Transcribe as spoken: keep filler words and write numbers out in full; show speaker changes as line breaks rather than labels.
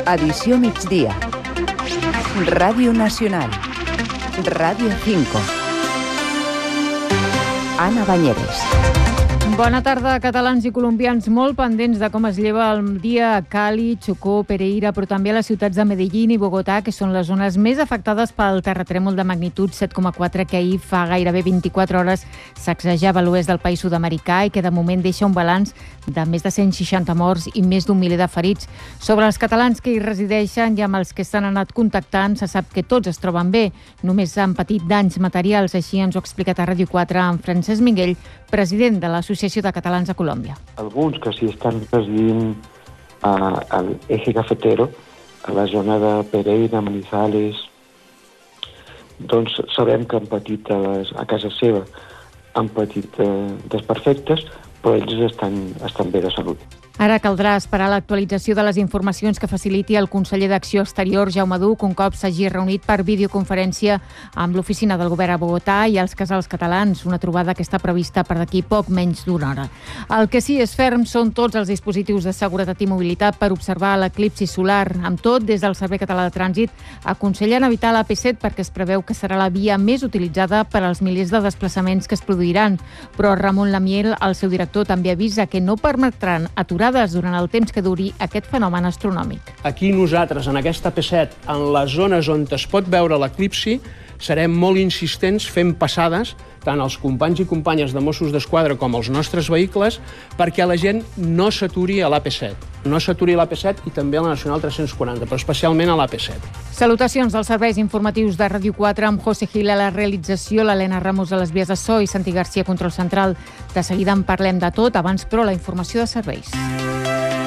Edició migdia. Ràdio Nacional. Ràdio cinco. Ana Bañeres.
Bona tarda, catalans i colombians molt pendents de com es lleva el dia a Cali, Chocó, Pereira, però també a les ciutats de Medellín i Bogotà, que són les zones més afectades pel terratrèmol de magnitud set coma quatre que ahir fa gairebé vint-i-quatre hores sacsejava l'oest del país sud-americà i que de moment deixa un balanç de més de cent seixanta morts i més d'un miler de ferits. Sobre els catalans que hi resideixen i amb els que s'han anat contactant, se sap que tots es troben bé, només han patit danys materials, així ens ho ha explicat a Ràdio quatre en Francesc Minguell, president de l'Associació de Catalans a Colòmbia.
Alguns que sí estan residint a, al eje cafetero, a la zona de Pereira, Manizales, doncs sabem que han patit a, les, a casa seva, han patit eh, desperfectes, però ells estan, estan bé de salut.
Ara caldrà esperar l'actualització de les informacions que faciliti el conseller d'Acció Exterior, Jaume Duch, un cop s'hagi reunit per videoconferència amb l'oficina del govern a Bogotà i els casals catalans, una trobada que està prevista per d'aquí poc menys d'una hora. El que sí és ferm són tots els dispositius de seguretat i mobilitat per observar l'eclipsi solar. Amb tot, des del Servei Català de Trànsit aconsellen evitar l'A P set perquè es preveu que serà la via més utilitzada per als milers de desplaçaments que es produiran. Però Ramon Lamiel, el seu director, també avisa que no permetran aturar durant el temps que duri aquest fenomen astronòmic.
Aquí nosaltres, en aquesta A P set, en les zones on es pot veure l'eclipsi, serem molt insistents fent passades tant als companys i companyes de Mossos d'Esquadra com als nostres vehicles perquè la gent no s'aturi a l'A P set. No s'aturi a l'A P set i també a la Nacional tres-cents quaranta, però especialment a l'A P set.
Salutacions dels serveis informatius de Ràdio quatre amb José Gil a la realització, l'Helena Ramos a les vies de so i Santi Garcia, control central. De seguida en parlem de tot, abans però la informació de serveis.